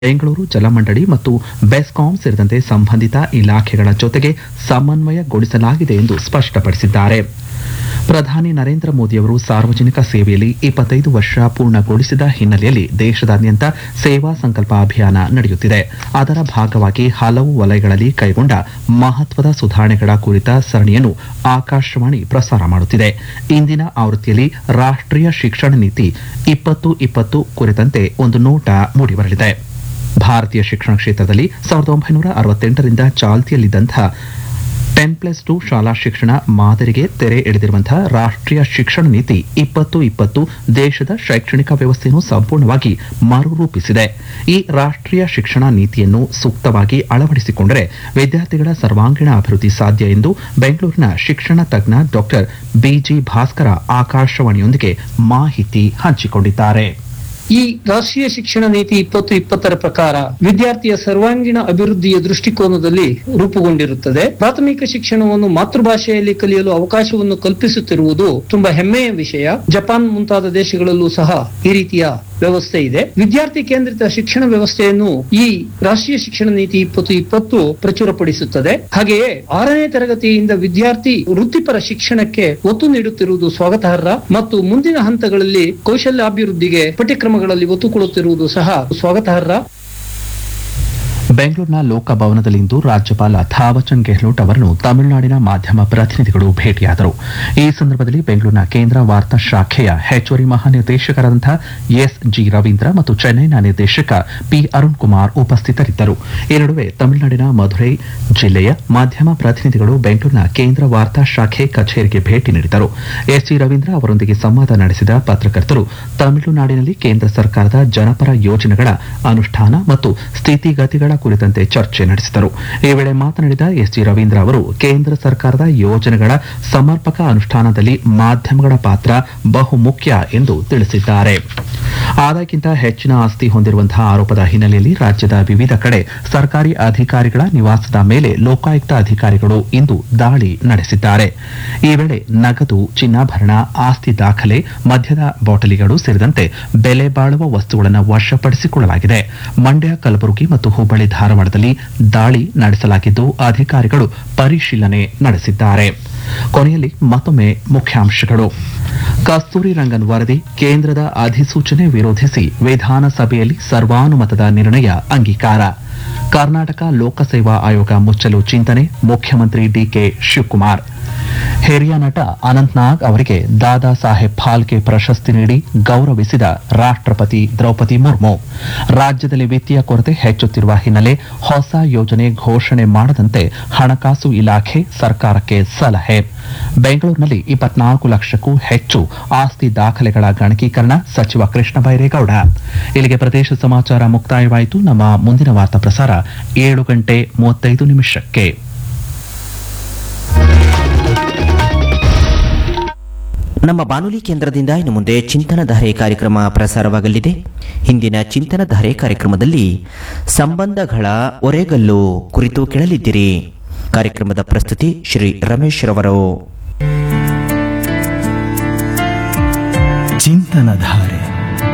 ಬೆಂಗಳೂರು ಜಲಮಂಡಳಿ ಮತ್ತು ಬೆಸ್ಕಾಂ ಸೇರಿದಂತೆ ಸಂಬಂಧಿತ ಇಲಾಖೆಗಳ ಜೊತೆಗೆ ಸಮನ್ವಯಗೊಳಿಸಲಾಗಿದೆ ಎಂದು ಸ್ಪಷ್ಟಪಡಿಸಿದ್ದಾರೆ. ಪ್ರಧಾನಿ ನರೇಂದ್ರ ಮೋದಿಯವರು ಸಾರ್ವಜನಿಕ ಸೇವೆಯಲ್ಲಿ 25 ವರ್ಷ ಪೂರ್ಣಗೊಳಿಸಿದ ಹಿನ್ನೆಲೆಯಲ್ಲಿ ದೇಶದಾದ್ಯಂತ ಸೇವಾ ಸಂಕಲ್ಪ ಅಭಿಯಾನ ನಡೆಯುತ್ತಿದೆ. ಅದರ ಭಾಗವಾಗಿ ಹಲವು ವಲಯಗಳಲ್ಲಿ ಕೈಗೊಂಡ ಮಹತ್ವದ ಸುಧಾರಣೆಗಳ ಕುರಿತ ಸರಣಿಯನ್ನು ಆಕಾಶವಾಣಿ ಪ್ರಸಾರ ಮಾಡುತ್ತಿದೆ. ಇಂದಿನ ಆವೃತ್ತಿಯಲ್ಲಿ ರಾಷ್ಟ್ರೀಯ ಶಿಕ್ಷಣ ನೀತಿ 2020 ಕುರಿತಂತೆ ಒಂದು ನೋಟ ಮೂಡಿಬರಲಿದೆ. ಭಾರತೀಯ ಶಿಕ್ಷಣ ಕ್ಷೇತ್ರದಲ್ಲಿ 1968ರಿಂದ ಚಾಲ್ತಿಯಲ್ಲಿದ್ದಂತಹ 10+2 ಶಾಲಾ ಶಿಕ್ಷಣ ಮಾದರಿಗೆ ತೆರೆ ಎಳೆದಿರುವಂತಹ ರಾಷ್ಟ್ರೀಯ ಶಿಕ್ಷಣ ನೀತಿ 2020 ದೇಶದ ಶೈಕ್ಷಣಿಕ ವ್ಯವಸ್ಥೆಯನ್ನು ಸಂಪೂರ್ಣವಾಗಿ ಮರುರೂಪಿಸಿದೆ. ಈ ರಾಷ್ಟ್ರೀಯ ಶಿಕ್ಷಣ ನೀತಿಯನ್ನು ಸೂಕ್ತವಾಗಿ ಅಳವಡಿಸಿಕೊಂಡರೆ ವಿದ್ಯಾರ್ಥಿಗಳ ಸರ್ವಾಂಗೀಣ ಅಭಿವೃದ್ಧಿ ಸಾಧ್ಯ ಎಂದು ಬೆಂಗಳೂರಿನ ಶಿಕ್ಷಣ ತಜ್ಞ ಡಾಕ್ಟರ್ ಬಿಜಿ ಭಾಸ್ಕರ ಆಕಾಶವಾಣಿಯೊಂದಿಗೆ ಮಾಹಿತಿ ಹಂಚಿಕೊಂಡಿದ್ದಾರೆ. ಈ ರಾಷ್ಟ್ರೀಯ ಶಿಕ್ಷಣ ನೀತಿ 2020 ಪ್ರಕಾರ ವಿದ್ಯಾರ್ಥಿಯ ಸರ್ವಾಂಗೀಣ ಅಭಿವೃದ್ಧಿಯ ದೃಷ್ಟಿಕೋನದಲ್ಲಿ ರೂಪುಗೊಂಡಿರುತ್ತದೆ. ಪ್ರಾಥಮಿಕ ಶಿಕ್ಷಣವನ್ನು ಮಾತೃಭಾಷೆಯಲ್ಲಿ ಕಲಿಯಲು ಅವಕಾಶವನ್ನು ಕಲ್ಪಿಸುತ್ತಿರುವುದು ತುಂಬಾ ಹೆಮ್ಮೆಯ ವಿಷಯ. ಜಪಾನ್ ಮುಂತಾದ ದೇಶಗಳಲ್ಲೂ ಸಹ ಈ ರೀತಿಯ ವ್ಯವಸ್ಥೆ ಇದೆ. ವಿದ್ಯಾರ್ಥಿ ಕೇಂದ್ರಿತ ಶಿಕ್ಷಣ ವ್ಯವಸ್ಥೆಯನ್ನು ಈ ರಾಷ್ಟ್ರೀಯ ಶಿಕ್ಷಣ ನೀತಿ 2020 ಪ್ರಚುರಪಡಿಸುತ್ತದೆ. ಹಾಗೆಯೇ 6ನೇ ತರಗತಿಯಿಂದ ವಿದ್ಯಾರ್ಥಿ ವೃತ್ತಿಪರ ಶಿಕ್ಷಣಕ್ಕೆ ಒತ್ತು ನೀಡುತ್ತಿರುವುದು ಸ್ವಾಗತಾರ್ಹ ಮತ್ತು ಮುಂದಿನ ಹಂತಗಳಲ್ಲಿ ಕೌಶಲ್ಯಾಭಿವೃದ್ಧಿಗೆ ಪಠ್ಯಕ್ರಮಗಳಲ್ಲಿ ಒತ್ತು ಕೊಡುತ್ತಿರುವುದು ಸಹ ಸ್ವಾಗತಾರ್ಹ. ಬೆಂಗಳೂರಿನ ಲೋಕಭವನದಲ್ಲಿಂದು ರಾಜ್ಯಪಾಲ ಥಾವರ್ಚಂದ್ ಗೆಹ್ಲೋಟ್ ಅವರನ್ನು ತಮಿಳುನಾಡಿನ ಮಾಧ್ಯಮ ಪ್ರತಿನಿಧಿಗಳು ಭೇಟಿಯಾದರು. ಈ ಸಂದರ್ಭದಲ್ಲಿ ಬೆಂಗಳೂರಿನ ಕೇಂದ್ರ ವಾರ್ತಾ ಶಾಖೆಯ ಹೆಚ್ಚುವರಿ ಮಹಾನಿರ್ದೇಶಕರಾದಂತಹ ಎಸ್.ಜಿ. ರವೀಂದ್ರ ಮತ್ತು ಚೆನ್ನೈನ ನಿರ್ದೇಶಕ ಪಿ. ಅರುಣ್ ಕುಮಾರ್ ಉಪಸ್ಥಿತರಿದ್ದರು. ಈ ನಡುವೆ ತಮಿಳುನಾಡಿನ ಮಧುರೈ ಜಿಲ್ಲೆಯ ಮಾಧ್ಯಮ ಪ್ರತಿನಿಧಿಗಳು ಬೆಂಗಳೂರಿನ ಕೇಂದ್ರ ವಾರ್ತಾ ಶಾಖೆ ಕಚೇರಿಗೆ ಭೇಟಿ ನೀಡಿದರು. ಎಸ್.ಜಿ. ರವೀಂದ್ರ ಅವರೊಂದಿಗೆ ಸಂವಾದ ನಡೆಸಿದ ಪತ್ರಕರ್ತರು ತಮಿಳುನಾಡಿನಲ್ಲಿ ಕೇಂದ್ರ ಸರ್ಕಾರದ ಜನಪರ ಯೋಜನೆಗಳ ಅನುಷ್ಠಾನ ಮತ್ತು ಸ್ಥಿತಿಗತಿಗಳ ಕುರಿತಂತೆ ಚರ್ಚೆ ನಡೆಸಿದರು. ಈ ವೇಳೆ ಮಾತನಾಡಿದ ಎಸ್.ಜಿ. ರವೀಂದ್ರ ಅವರು ಕೇಂದ್ರ ಸರ್ಕಾರದ ಯೋಜನೆಗಳ ಸಮರ್ಪಕ ಅನುಷ್ಠಾನದಲ್ಲಿ ಮಾಧ್ಯಮಗಳ ಪಾತ್ರ ಬಹುಮುಖ್ಯ ಎಂದು ತಿಳಿಸಿದ್ದಾರೆ. ಆದಾಯಕ್ಕಿಂತ ಹೆಚ್ಚಿನ ಆಸ್ತಿ ಹೊಂದಿರುವಂತಹ ಆರೋಪದ ಹಿನ್ನೆಲೆಯಲ್ಲಿ ರಾಜ್ಯದ ವಿವಿಧ ಕಡೆ ಸರ್ಕಾರಿ ಅಧಿಕಾರಿಗಳ ನಿವಾಸದ ಮೇಲೆ ಲೋಕಾಯುಕ್ತ ಅಧಿಕಾರಿಗಳು ಇಂದು ದಾಳಿ ನಡೆಸಿದ್ದಾರೆ. ಈ ವೇಳೆ ನಗದು, ಚಿನ್ನಾಭರಣ, ಆಸ್ತಿ ದಾಖಲೆ, ಮದ್ಯದ ಬಾಟಲಿಗಳು ಸೇರಿದಂತೆ ಬೆಲೆ ಬಾಳುವ ವಸ್ತುಗಳನ್ನು ವಶಪಡಿಸಿಕೊಳ್ಳಲಾಗಿದೆ. ಮಂಡ್ಯ, ಕಲಬುರಗಿ ಮತ್ತು ಹುಬ್ಬಳ್ಳಿ, ಧಾರವಾಡದಲ್ಲಿ ದಾಳಿ ನಡೆಸಲಾಗಿದ್ದು ಅಧಿಕಾರಿಗಳು ಪರಿಶೀಲನೆ ನಡೆಸಿದ್ದಾರೆ. ಕೊನೆಯಲ್ಲಿ ಮತ್ತೊಮ್ಮೆ ಮುಖ್ಯಾಂಶಗಳು. ಕಸ್ತೂರಿ ರಂಗನ್ ವರದಿ, ಕೇಂದ್ರದ ಅಧಿಸೂಚನೆ ವಿರೋಧಿಸಿ ವಿಧಾನಸಭೆಯಲ್ಲಿ ಸರ್ವಾನುಮತದ ನಿರ್ಣಯ ಅಂಗೀಕಾರ. ಕರ್ನಾಟಕ ಲೋಕಸೇವಾ ಆಯೋಗ ಮುಚ್ಚಲು ಚಿಂತನೆ, ಮುಖ್ಯಮಂತ್ರಿ ಡಿಕೆ ಶಿವಕುಮಾರ್. ಹಿರಿಯ ನಟ ಅನಂತ್ನಾಗ್ ಅವರಿಗೆ ದಾದಾ ಸಾಹೇಬ್ ಫಾಲ್ಕೆ ಪ್ರಶಸ್ತಿ ನೀಡಿ ಗೌರವಿಸಿದ ರಾಷ್ಟ್ರಪತಿ ದ್ರೌಪದಿ ಮುರ್ಮು. ರಾಜ್ಯದಲ್ಲಿ ವಿತ್ತೀಯ ಕೊರತೆ ಹೆಚ್ಚುತ್ತಿರುವ ಹಿನ್ನೆಲೆ ಹೊಸ ಯೋಜನೆ ಘೋಷಣೆ ಮಾಡದಂತೆ ಹಣಕಾಸು ಇಲಾಖೆ ಸರ್ಕಾರಕ್ಕೆ ಸಲಹೆ. ಬೆಂಗಳೂರಿನಲ್ಲಿ 24 ಲಕ್ಷಕ್ಕೂ ಹೆಚ್ಚು ಆಸ್ತಿ ದಾಖಲೆಗಳ ಗಣಕೀಕರಣ, ಸಚಿವ ಕೃಷ್ಣ ಬೈರೇಗೌಡ. ಇಲ್ಲಿಗೆ ಪ್ರದೇಶ ಸಮಾಚಾರ ಮುಕ್ತಾಯವಾಯಿತು. ನಮ್ಮ ಮುಂದಿನ ವಾರ್ತಾ ಪ್ರಸಾರ 7:35. ನಮ್ಮ ಬಾನುಲಿ ಕೇಂದ್ರದಿಂದ ಇನ್ನು ಮುಂದೆ ಚಿಂತನಧಾರೆ ಕಾರ್ಯಕ್ರಮ ಪ್ರಸಾರವಾಗಲಿದೆ. ಹಿಂದಿನ ಚಿಂತನಧಾರೆ ಕಾರ್ಯಕ್ರಮದಲ್ಲಿ ಸಂಬಂಧಗಳ ಒರೆಗಲ್ಲು ಕುರಿತು ಕೇಳಲಿದ್ದೀರಿ. ಕಾರ್ಯಕ್ರಮದ ಪ್ರಸ್ತುತಿ ಶ್ರೀ ರಮೇಶ್ ರವರು. ಚಿಂತನಧಾರೆ